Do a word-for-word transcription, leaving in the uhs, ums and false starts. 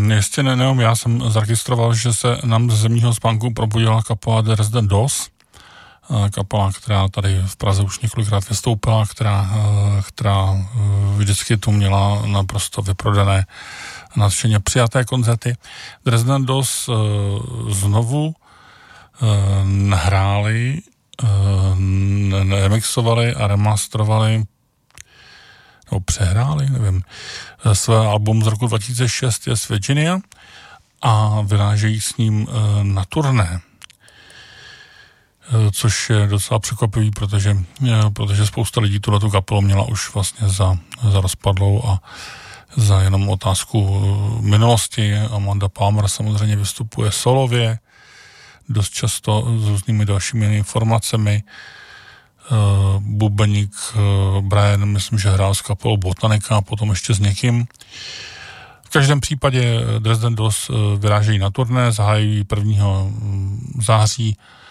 Ještě ne, nejenom já jsem zaregistroval, že se nám ze zemního spánku probudila kapela The Resident Doors, kapela, která tady v Praze už několikrát vystoupila, která, která vždycky tu měla naprosto vyprodané nadšeně přijaté koncerty. The Resident Doors znovu nahráli, remixovali a remasterovali nebo přehráli, nevím, své album z roku dva tisíce šest je Virginia a vyrážejí s ním na turné. Což je docela překvapivý, protože, protože spousta lidí tuhletu kapelu měla už vlastně za, za rozpadlou a za jenom otázku minulosti. Amanda Palmer samozřejmě vystupuje solově, dost často s různými dalšími informacemi. Bubeník Brian, myslím, že hrál s kapelou Botanika a potom ještě s někým. V každém případě Dresden Doors vyrážejí na turné, zahájí prvního září